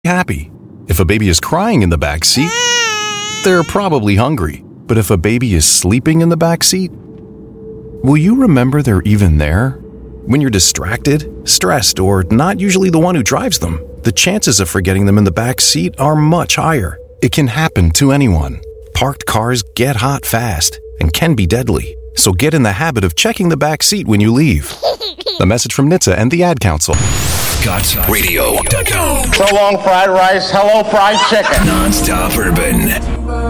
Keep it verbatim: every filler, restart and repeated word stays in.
happy. If a baby is crying in the back seat, they're probably hungry. But if a baby is sleeping in the back seat, will you remember they're even there? When you're distracted, stressed, or not usually the one who drives them, the chances of forgetting them in the back seat are much higher. It can happen to anyone. Parked cars get hot fast and can be deadly. So get in the habit of checking the back seat when you leave. A message from N H T S A and the Ad Council. Got radio dot com. So long, fried rice. Hello, fried chicken. Non-stop urban.